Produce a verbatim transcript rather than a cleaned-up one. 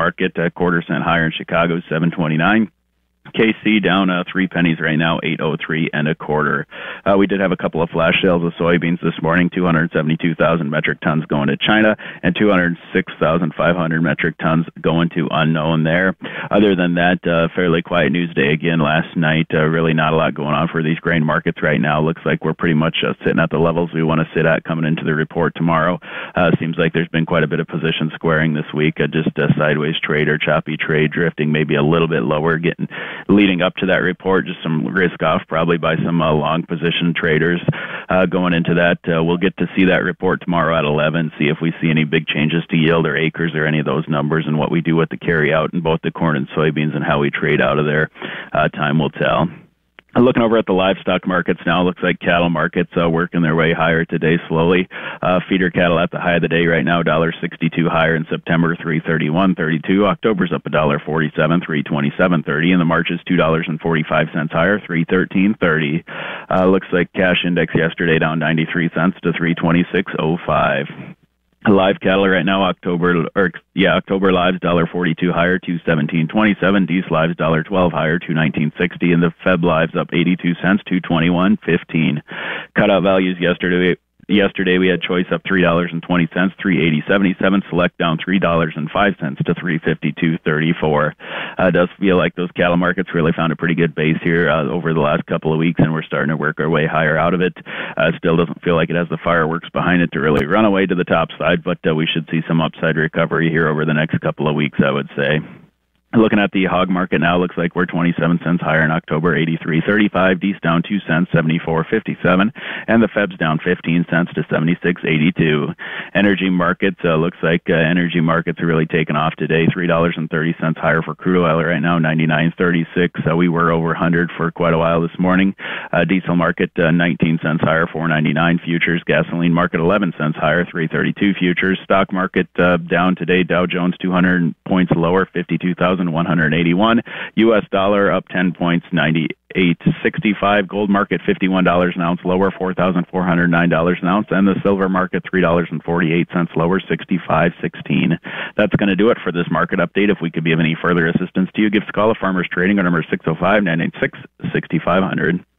market, a quarter cent higher in Chicago, seven twenty-nine. K C down uh, three pennies right now, eight oh three and a quarter. Uh, we did have a couple of flash sales of soybeans this morning, two hundred seventy-two thousand metric tons going to China and two hundred six thousand five hundred metric tons going to unknown there. Other than that, uh, fairly quiet news day again last night. Uh, really not a lot going on for these grain markets right now. Looks like we're pretty much uh, sitting at the levels we want to sit at coming into the report tomorrow. Uh, seems like there's been quite a bit of position squaring this week, uh, just a sideways trade or choppy trade drifting maybe a little bit lower, getting leading up to that report, just some risk off probably by some uh, long position traders uh, going into that. Uh, we'll get to see that report tomorrow at eleven, see if we see any big changes to yield or acres or any of those numbers, and what we do with the carry out in both the corn and soybeans and how we trade out of there. Uh, time will tell. Looking over at the livestock markets now, looks like cattle markets uh, working their way higher today slowly. Uh, feeder cattle at the high of the day right now, one dollar sixty-two higher in September, three thirty-one thirty-two. October's up one dollar forty-seven, three twenty-seven thirty, and the March is two dollars and forty-five cents higher, three thirteen thirty. Uh, looks like cash index yesterday down ninety-three cents to three twenty-six oh five. Live cattle right now, October, or yeah, October lives one dollar forty-two higher, two seventeen twenty-seven. Diesel lives one dollar twelve higher, two nineteen sixty, and the Feb lives up eighty-two cents, two twenty-one fifteen. Cutout values yesterday. Yesterday we had choice up three dollars and twenty cents, three eighty seventy-seven. Select down three dollars and five cents to three fifty-two thirty-four. Uh, does feel like those cattle markets really found a pretty good base here uh, over the last couple of weeks, and we're starting to work our way higher out of it. Uh, still doesn't feel like it has the fireworks behind it to really run away to the top side, but uh, we should see some upside recovery here over the next couple of weeks, I would say. Looking at the hog market now, looks like we're twenty-seven cents higher in October, eighty-three thirty-five. D's down two cents, seventy-four fifty-seven, and the Feb's down fifteen cents to seventy-six eighty-two. Energy markets, uh, looks like uh, energy markets are really taking off today. three dollars and thirty cents higher for crude oil right now, ninety-nine thirty-six. Uh, we were over one hundred for quite a while this morning. Uh, diesel market uh, nineteen cents higher, four ninety-nine futures. Gasoline market eleven cents higher, three thirty-two futures. Stock market uh, down today. Dow Jones two hundred points lower, fifty-two thousand one hundred eighty-one. U S dollar up ten points, ninety-eight sixty-five. Gold market fifty-one dollars an ounce lower, four thousand four hundred nine dollars an ounce. And the silver market three dollars and forty-eight cents lower, sixty-five sixteen. That's going to do it for this market update. If we could be of any further assistance to you, give us a call at Farmers Trading. Our number is six oh five, nine eight six, six five zero zero.